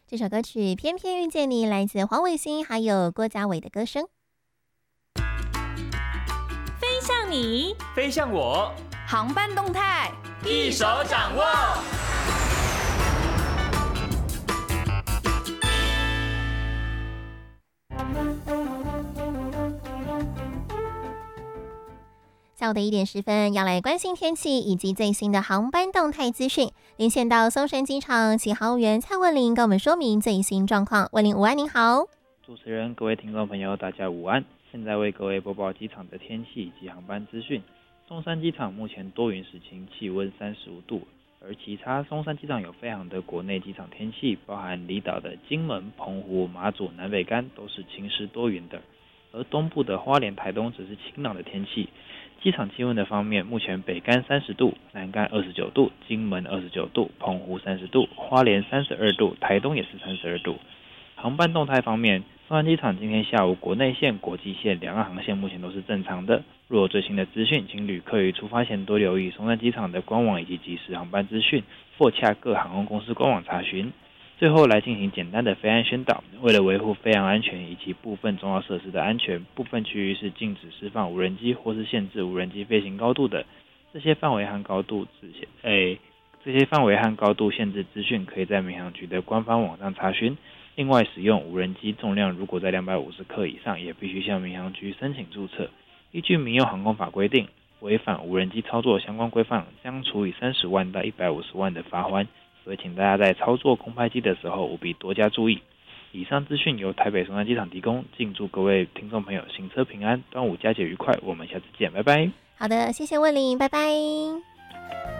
这首歌曲《偏偏遇见你》来自黄伟星还有郭嘉伟的歌声。 飞向你， 飞向我， 航班动态一手掌握。 下午的1:10要来关心天气以及最新的航班动态资讯。连线到松山机场，请航务员蔡文玲跟我们说明最新状况。文玲午安，您好。 主持人、各位听众朋友，大家午安。现在为各位播报机场的天气以及航班资讯。松山机场目前多云时晴，气温35度，而其他松山机场有飞航的国内机场天气，包含离岛的金门、澎湖、马祖、南北竿都是晴时多云的，而东部的花莲、台东只是晴朗的天气。机场气温的方面，目前北竿30度，南竿29度，金门29度，澎湖30度，花莲32度，台东也是32度。航班动态方面，松山机场今天下午国内线、国际线两岸航线目前都是正常的。若有最新的资讯，请旅客于出发前多留意松山机场的官网以及即时航班资讯，或洽各航空公司官网查询。最后来进行简单的飞安宣导，为了维护飞航安全以及部分重要设施的安全，部分区域是禁止释放无人机或是限制无人机飞行高度的。这些范围和高度限制资讯可以在民航局的官方网站查询。另外，使用无人机重量如果在250克以上，也必须向民航局申请注册。依据民用航空法规定，违反无人机操作相关规范，将处以30万到150万的罚锾。所以请大家在操作空拍机的时候务必多加注意。以上资讯由台北松山机场提供，敬祝各位听众朋友行车平安，端午佳节愉快，我们下次见，拜拜。 好的，谢谢文玲，拜拜。